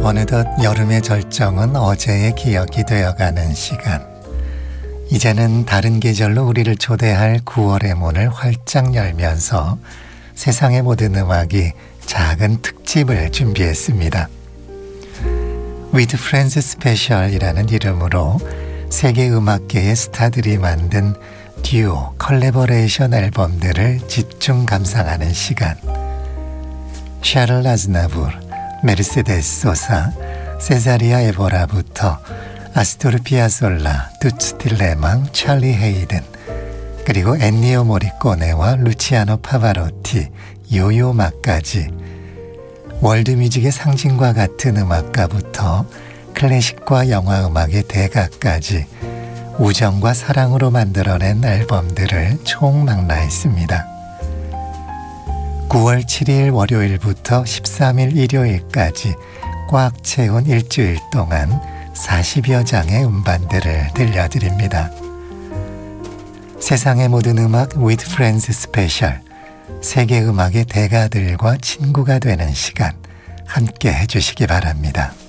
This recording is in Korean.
어느덧 여름의 절정은 어제의 기억이 되어가는 시간. 이제는 다른 계절로 우리를 초대할 9월의 문을 활짝 열면서 세상의 모든 음악이 작은 특집을 준비했습니다. With Friends Special이라는 이름으로 세계 음악계의 스타들이 만든 듀오, 컬래버레이션 앨범들을 집중 감상하는 시간. 샤를 아즈나부르, 메르세데스 소사, 세자리아 에보라부터 아스토르 피아솔라, 두츠 딜레망, 찰리 헤이든, 그리고 엔니오 모리꼬네와 루치아노 파바로티, 요요마까지 월드뮤직의 상징과 같은 음악가부터 클래식과 영화음악의 대가까지 우정과 사랑으로 만들어낸 앨범들을 총망라했습니다. 9월 7일 월요일부터 13일 일요일까지 꽉 채운 일주일 동안 40여 장의 음반들을 들려드립니다. 세상의 모든 음악 With Friends 스페셜, 세계 음악의 대가들과 친구가 되는 시간 함께 해주시기 바랍니다.